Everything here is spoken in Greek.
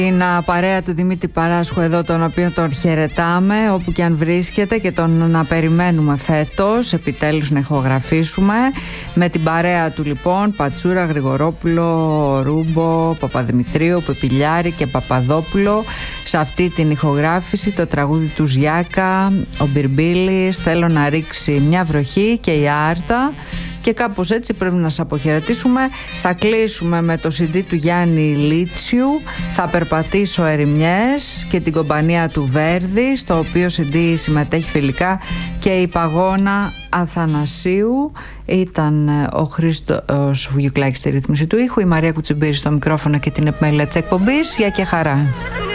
Την παρέα του Δημήτρη Παράσχου εδώ, τον οποίο τον χαιρετάμε όπου και αν βρίσκεται και τον να περιμένουμε φέτος επιτέλους να ηχογραφήσουμε με την παρέα του λοιπόν Πατσούρα, Γρηγορόπουλο, Ρούμπο, Παπαδημητρίου, Πεπιλιάρη και Παπαδόπουλο σε αυτή την ηχογράφηση, το τραγούδι του Ζιάκα, ο Μπιρμπίλης, θέλω να ρίξει μια βροχή και η Άρτα. Και κάπως έτσι πρέπει να σας αποχαιρετήσουμε. Θα κλείσουμε με το CD του Γιάννη Λίτσιου, θα περπατήσω ερημιές, και την κομπανία του Βέρδη, στο οποίο CD συμμετέχει φιλικά και η Παγώνα Αθανασίου. Ήταν ο Χρήστος Βουγιουκλάκης στη ρύθμιση του ήχου, η Μαρία Κουτσιμπήρη στο μικρόφωνο και την επιμέλεια της εκπομπής. Γεια και χαρά.